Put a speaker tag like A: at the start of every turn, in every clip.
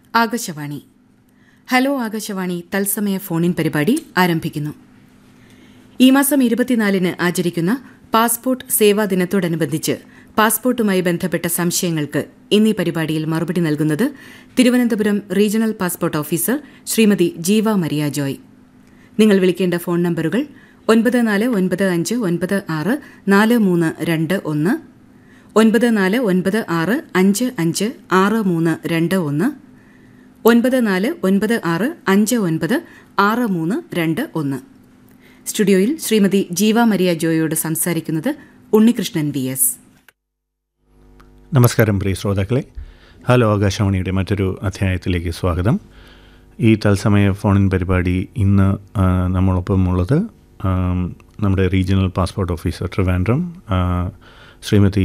A: Akashvani. Hello Akashvani തത്സമയ ഫോണിൻ പരിപാടി ആരംഭിക്കുന്നു. ഈ മാസം 24-ന് ആചരിക്കുന്ന പാസ്പോർട്ട് സേവാ ദിനത്തോടനുബന്ധിച്ച് പാസ്പോർട്ടുമായി ബന്ധപ്പെട്ട സംശയങ്ങൾക്ക് ഇന്നീ പരിപാടിയിൽ മറുപടി നൽകുന്നത് Thiruvananthapuram regional passport officer Shrimati ജീവ മരിയ ജോയ്. നിങ്ങൾ വിളിക്കേണ്ട ഫോൺ നമ്പറുകൾ 9495964321, 9496556321, 9496596321. സ്റ്റുഡിയോയിൽ ശ്രീമതി ജീവ മരിയ ജോയോട് സംസാരിക്കുന്നത് ഉണ്ണികൃഷ്ണൻ VS.
B: നമസ്കാരം പ്രിയ ശ്രോതാക്കളെ, ഹലോ ആകാശവാണിയുടെ മറ്റൊരു അധ്യായത്തിലേക്ക് സ്വാഗതം. ഈ തത്സമയ ഫോണിൻ പരിപാടി ഇന്ന് നമ്മളൊപ്പമുള്ളത് നമ്മുടെ regional passport officer Trivandrum Shrimati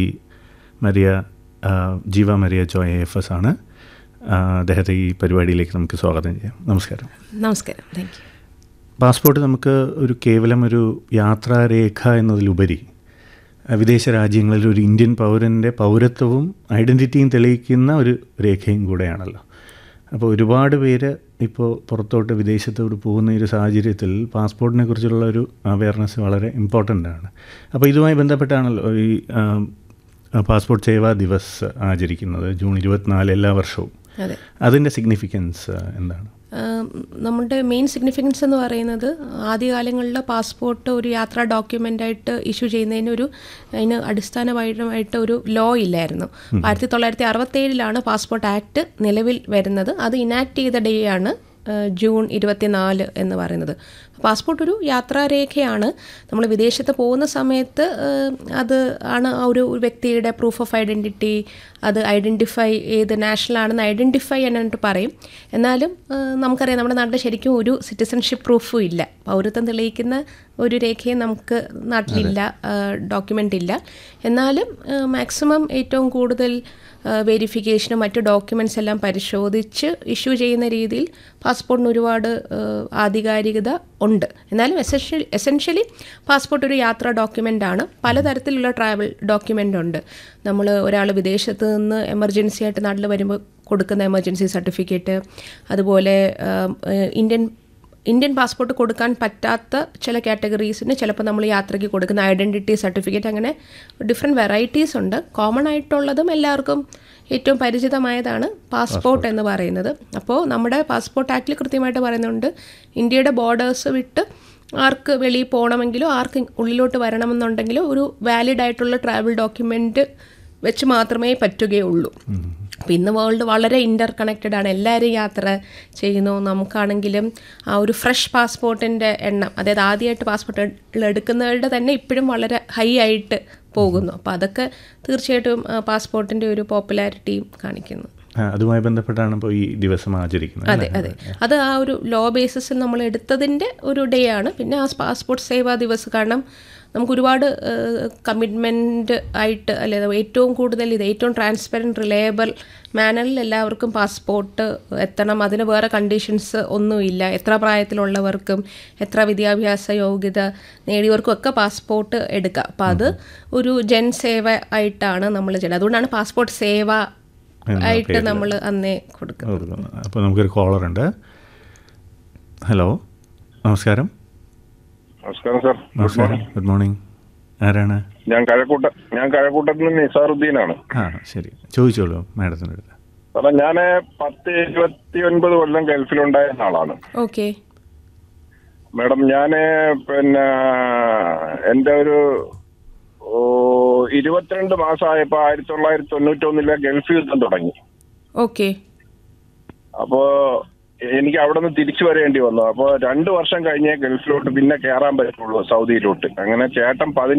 B: ജീവ മരിയ ജോയ് AFS ആണ്. അദ്ദേഹത്തെ ഈ പരിപാടിയിലേക്ക് നമുക്ക് സ്വാഗതം ചെയ്യാം. നമസ്കാരം.
C: നമസ്കാരം. Thank you.
B: പാസ്പോർട്ട് നമുക്ക് കേവലം ഒരു യാത്രാരേഖ എന്നതിലുപരി വിദേശ രാജ്യങ്ങളിൽ ഒരു ഇന്ത്യൻ പൗരൻ്റെ പൗരത്വവും ഐഡൻറ്റിറ്റിയും തെളിയിക്കുന്ന ഒരു രേഖയും കൂടെയാണല്ലോ. അപ്പോൾ ഒരുപാട് പേര് ഇപ്പോൾ പുറത്തോട്ട് വിദേശത്തോട്ട് പോകുന്ന ഒരു സാഹചര്യത്തിൽ പാസ്പോർട്ടിനെ കുറിച്ചുള്ള ഒരു അവയർനെസ് വളരെ ഇമ്പോർട്ടൻ്റ് ആണ്. അപ്പോൾ ഇതുമായി ബന്ധപ്പെട്ടാണല്ലോ ഈ പാസ്പോർട്ട് സേവാ ദിവസ് ആചരിക്കുന്നത് ജൂൺ 24 എല്ലാ വർഷവും. അതിൻ്റെ സിഗ്നിഫിക്കൻസ് എന്താണ്?
C: നമ്മുടെ മെയിൻ സിഗ്നിഫിക്കൻസ് എന്ന് പറയുന്നത് ആദ്യകാലങ്ങളിൽ പാസ്പോർട്ട് ഒരു യാത്രാ ഡോക്യുമെൻ്റായിട്ട് ഇഷ്യൂ ചെയ്യുന്നതിന് അതിന് അടിസ്ഥാനപരമായിട്ട് ഒരു ലോ ഇല്ലായിരുന്നു. 1967 പാസ്പോർട്ട് ആക്ട് നിലവിൽ വരുന്നത്. അത് ഇനാക്ട് ചെയ്ത ഡേ ആണ് ജൂൺ 24 എന്ന് പറയുന്നത്. പാസ്പോർട്ട് ഒരു യാത്രാരേഖയാണ്. നമ്മൾ വിദേശത്ത് പോകുന്ന സമയത്ത് അത് ആണ് ഒരു വ്യക്തിയുടെ പ്രൂഫ് ഓഫ് ഐഡൻറ്റിറ്റി. അത് ഐഡൻറ്റിഫൈ ഏത് നാഷണൽ ആണെന്ന് ഐഡൻറ്റിഫൈ ചെയ്യാനായിട്ട് പറയും. എന്നാലും നമുക്കറിയാം നമ്മുടെ നാട്ടിൽ ശരിക്കും ഒരു സിറ്റിസൺഷിപ്പ് പ്രൂഫും ഇല്ല. പൗരത്വം തെളിയിക്കുന്ന ഒരു രേഖയും നമുക്ക് നാട്ടിലില്ല, ഡോക്യുമെൻ്റ് ഇല്ല. എന്നാലും മാക്സിമം ഏറ്റവും കൂടുതൽ വെരിഫിക്കേഷനും മറ്റു ഡോക്യുമെൻറ്റ്സ് എല്ലാം പരിശോധിച്ച് ഇഷ്യൂ ചെയ്യുന്ന രീതിയിൽ പാസ്പോർട്ടിന് ഒരുപാട് ആധികാരികത ഉണ്ട്. എന്നാലും എസെൻഷ്യലി പാസ്പോർട്ട് ഒരു യാത്രാ ഡോക്യുമെൻ്റ് ആണ്. പലതരത്തിലുള്ള ട്രാവൽ ഡോക്യുമെൻ്റ് ഉണ്ട്. നമ്മൾ ഒരാൾ വിദേശത്ത് നിന്ന് എമർജൻസി ആയിട്ട് നാട്ടിൽ വരുമ്പോൾ കൊടുക്കുന്ന എമർജൻസി സർട്ടിഫിക്കറ്റ്, അതുപോലെ ഇന്ത്യൻ പാസ്പോർട്ട് കൊടുക്കാൻ പറ്റാത്ത ചില കാറ്റഗറീസിന് ചിലപ്പോൾ നമ്മൾ യാത്രയ്ക്ക് കൊടുക്കുന്ന ഐഡൻറ്റിറ്റി സർട്ടിഫിക്കറ്റ്, അങ്ങനെ ഡിഫറെൻറ്റ് വെറൈറ്റീസ് ഉണ്ട്. കോമൺ ആയിട്ടുള്ളതും എല്ലാവർക്കും ഏറ്റവും പരിചിതമായതാണ് പാസ്പോർട്ട് എന്ന് പറയുന്നത്. അപ്പോൾ നമ്മുടെ പാസ്പോർട്ട് ആക്ടിൽ കൃത്യമായിട്ട് പറയുന്നുണ്ട്, ഇന്ത്യയുടെ ബോർഡേഴ്സ് വിട്ട് ആർക്ക് വെളിയിൽ പോകണമെങ്കിലോ ആർക്ക് ഉള്ളിലോട്ട് വരണമെന്നുണ്ടെങ്കിലോ ഒരു വാലിഡ് ആയിട്ടുള്ള ട്രാവൽ ഡോക്യുമെൻ്റ് വെച്ച് മാത്രമേ പറ്റുകയുള്ളൂ. അപ്പോൾ ഇന്ന് വേൾഡ് വളരെ ഇൻ്റർ കണക്റ്റഡ് ആണ്. എല്ലാവരും യാത്ര ചെയ്യുന്നു. നമുക്കാണെങ്കിലും ആ ഒരു ഫ്രഷ് പാസ്പോർട്ടിൻ്റെ എണ്ണം, അതായത് ആദ്യമായിട്ട് പാസ്പോർട്ട് എടുക്കുന്നവരുടെ തന്നെ ഇപ്പോഴും വളരെ ഹൈ ആയിട്ട് പോകുന്നു. അപ്പോൾ അതൊക്കെ തീർച്ചയായിട്ടും പാസ്പോർട്ടിൻ്റെ ഒരു പോപ്പുലാരിറ്റിയും കാണിക്കുന്നു.
B: അതുമായി ബന്ധപ്പെട്ടാണ് ഇപ്പോൾ ഈ ദിവസം ആചരിക്കുന്നത്.
C: അതെ അതെ, അത് ആ ഒരു ലോ ബേസിസിൽ നമ്മൾ എടുത്തതിൻ്റെ ഒരു ഡേ ആണ്. പിന്നെ ആ പാസ്പോർട്ട് സേവാ ദിവസ് കാരണം നമുക്ക് ഒരുപാട് കമ്മിറ്റ്മെൻറ്റ് ആയിട്ട്, അല്ലെങ്കിൽ ഏറ്റവും കൂടുതൽ ഏറ്റവും ട്രാൻസ്പെറൻറ്റ് റിലയബിൾ മാനറിൽ എല്ലാവർക്കും പാസ്പോർട്ട് എത്തണം. അതിന് വേറെ കണ്ടീഷൻസ് ഒന്നുമില്ല. എത്ര പ്രായത്തിലുള്ളവർക്കും എത്ര വിദ്യാഭ്യാസ യോഗ്യത നേടിയവർക്കും ഒക്കെ പാസ്പോർട്ട് എടുക്കാം. അപ്പോൾ അത് ഒരു ജൻസേവ ആയിട്ടാണ് നമ്മൾ ചെയ്യുന്നത്. അതുകൊണ്ടാണ് പാസ്പോർട്ട് സേവ ആയിട്ട് നമ്മൾ അന്നേ കൊടുക്കുന്നത്.
B: അപ്പോൾ നമുക്കൊരു കോളറുണ്ട്. ഹലോ, നമസ്കാരം.
D: നമസ്കാരം സാർ.
B: നമസ്കാരം. Good morning. ആരാണ്?
D: ഞാൻ കഴക്കൂട്ടത്തിൽ നിന്ന് നിസാറുദ്ദീനാണ്.
B: ശരി, ചോദിച്ചോളൂ മാഡത്തിൻ്റെ അടുത്ത്.
D: സാറേ, ഞാൻ 29 കൊല്ലം ഗൾഫിലുണ്ടായിരുന്ന ആളാണ്.
C: ഓക്കെ
D: മാഡം, ഞാൻ എൻ്റെ ഒരു 22 മാസമായപ്പോൾ 1991 ഗൾഫ് യുദ്ധം തുടങ്ങി.
C: ഓക്കെ.
D: അപ്പോൾ എനിക്ക് അവിടെ നിന്ന് തിരിച്ചു വരേണ്ടി വന്നു. അപ്പോൾ 2 വർഷം കഴിഞ്ഞേ ഗൾഫിലോട്ട് പിന്നെ കയറാൻ പറ്റുള്ളൂ, സൗദിയിലോട്ട്. അങ്ങനെ ചേട്ടൻ